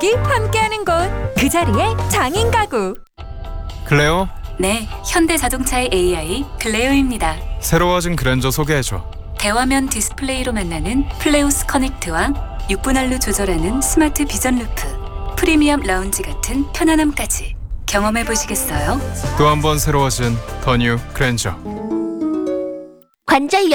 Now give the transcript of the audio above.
가족이 함께하는 곳, 그 자리에 장인 가구. 클레오, 네, 현대자동차의 AI 클레오입니다. 새로워진 그랜저 소개해줘. 대화면 디스플레이로 만나는 플레오스 커넥트와 6분할로 조절하는 스마트 비전 루프, 프리미엄 라운지 같은 편안함까지 경험해 보시겠어요? 또 한 번 새로워진 더 뉴 그랜저. 관절